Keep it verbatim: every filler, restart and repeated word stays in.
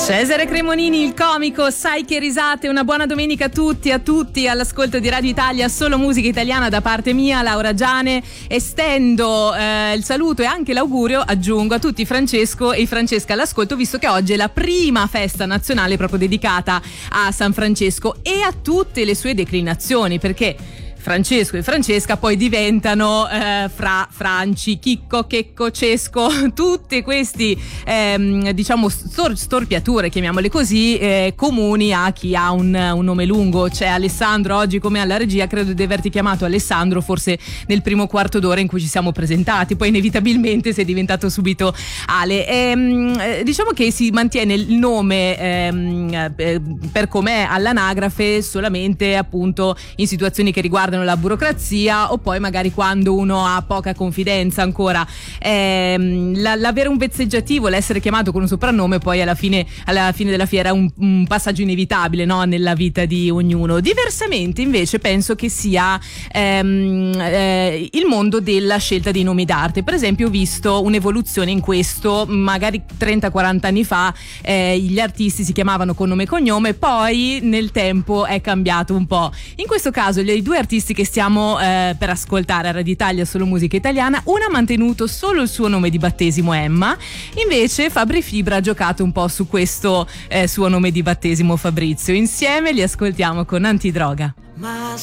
Cesare Cremonini, il comico, sai che risate, una buona domenica a tutti, a tutti, all'ascolto di Radio Italia, solo musica italiana da parte mia, Laura Giane. Estendo eh, il saluto e anche l'augurio, aggiungo a tutti Francesco e Francesca all'ascolto, visto che oggi è la prima festa nazionale proprio dedicata a San Francesco e a tutte le sue declinazioni, perché Francesco e Francesca poi diventano eh, Fra, Franci, Chicco, Checco, Cesco, tutti questi ehm, diciamo stor- storpiature, chiamiamole così, eh, comuni a chi ha un, un nome lungo. C'è Alessandro oggi come alla regia, credo di averti chiamato Alessandro forse nel primo quarto d'ora in cui ci siamo presentati, poi inevitabilmente sei diventato subito Ale. Ehm, eh, diciamo che si mantiene il nome ehm, eh, per com'è all'anagrafe solamente appunto in situazioni che riguardano la burocrazia o poi magari quando uno ha poca confidenza ancora. Ehm, la, l'avere un vezzeggiativo, l'essere chiamato con un soprannome poi alla fine, alla fine della fiera è un, un passaggio inevitabile, no? Nella vita di ognuno. Diversamente invece penso che sia ehm, eh, il mondo della scelta dei nomi d'arte. Per esempio ho visto un'evoluzione in questo, magari trenta quaranta anni fa eh, gli artisti si chiamavano con nome e cognome, poi nel tempo è cambiato un po'. In questo caso i due artisti che stiamo eh, per ascoltare a Radio Italia, solo musica italiana, una ha mantenuto solo il suo nome di battesimo, Emma, invece Fabri Fibra ha giocato un po' su questo eh, suo nome di battesimo, Fabrizio. Insieme li ascoltiamo con Antidroga. Ma